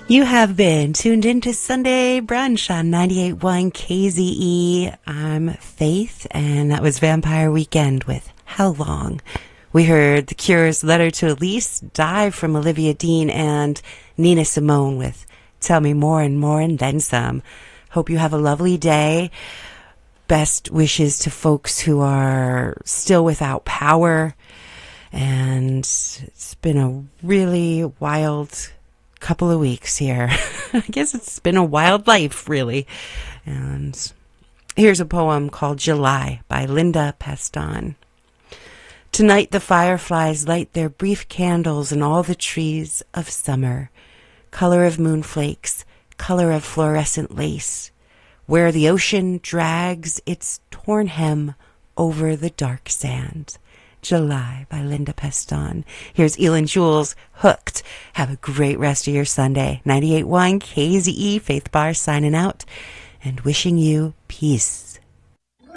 You have been tuned into Sunday Brunch on 98.1 KZE. I'm Faith, and that was Vampire Weekend with How Long. We heard The Cure's Letter to Elise, Dive from Olivia Dean, and Nina Simone with Tell Me More and Then Some. Hope you have a lovely day. Best wishes to folks who are still without power. And it's been a really wild couple of weeks here. I guess it's been a wild life, really. And here's a poem called July by Linda Paston. Tonight the fireflies light their brief candles in all the trees of summer, color of moonflakes, color of fluorescent lace, where the ocean drags its torn hem over the dark sand. July by Linda Paston. Here's Elin Jules, Hooked. Have a great rest of your Sunday. 98.1 KZE, Faith Barr signing out and wishing you peace.